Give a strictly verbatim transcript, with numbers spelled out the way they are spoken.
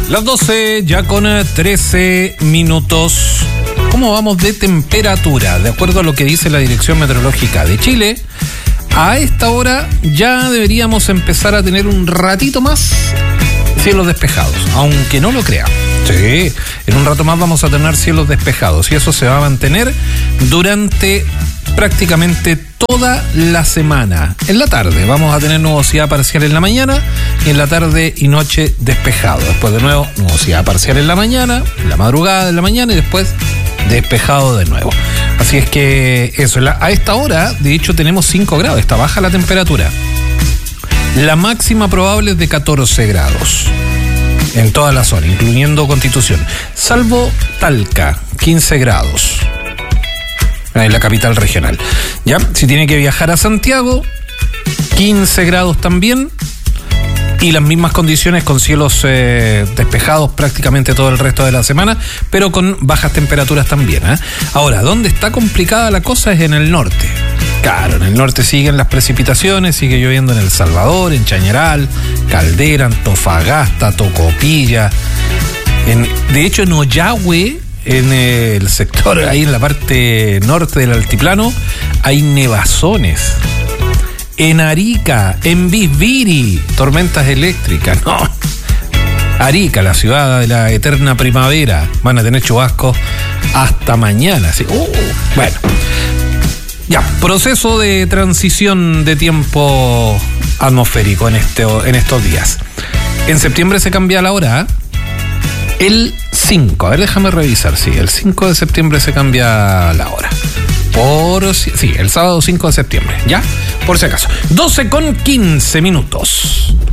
Las doce ya con trece minutos. ¿Cómo vamos de temperatura? De acuerdo a lo que dice la Dirección Meteorológica de Chile, a esta hora ya deberíamos empezar a tener un ratito más cielos despejados, aunque no lo crean. Sí, en un rato más vamos a tener cielos despejados y eso se va a mantener durante prácticamente toda la semana. En la tarde vamos a tener nubosidad parcial en la mañana y en la tarde y noche despejado. Después de nuevo nubosidad parcial en la mañana, en la madrugada de la mañana y después despejado de nuevo. Así es que eso, a esta hora de hecho tenemos cinco grados, está baja la temperatura. La máxima probable es de catorce grados en toda la zona, incluyendo Constitución, salvo Talca, quince grados. En la capital regional. ¿Ya? Si tiene que viajar a Santiago, quince grados también. Y las mismas condiciones con cielos eh, despejados prácticamente todo el resto de la semana, pero con bajas temperaturas también. ¿eh? Ahora, ¿dónde está complicada la cosa? Es en el norte. Claro, en el norte siguen las precipitaciones, sigue lloviendo en El Salvador, en Chañaral, Caldera, Antofagasta, Tocopilla. En, de hecho, en Ollagüe, en el sector, ahí en la parte norte del altiplano, hay nevazones. En Arica, en Bisbiri, tormentas eléctricas, no. Arica, la ciudad de la eterna primavera, van a tener chubascos hasta mañana. ¿Sí? Uh, bueno, ya, proceso de transición de tiempo atmosférico en, este, en estos días. En septiembre se cambia la hora, ¿eh? El cinco, a ver, déjame revisar, sí, el cinco de septiembre se cambia la hora. Por, sí, el sábado cinco de septiembre, ¿ya? Por si acaso. doce con quince minutos.